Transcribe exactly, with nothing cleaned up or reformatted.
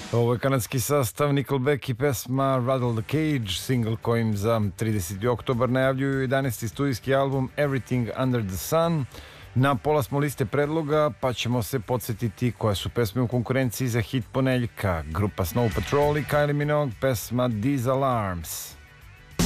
Ovo je kanadski sastav Nickelback i pesma Rattle the Cage, single kojim za trideseti oktobar najavljuju jedanaesti studijski album Everything Under the Sun. Na pola smo liste predloga, pa ćemo se podsjetiti koje su pesme u konkurenciji za hit ponedeljka. Grupa Snow Patrol i Kylie Minogue, pesma These Alarms.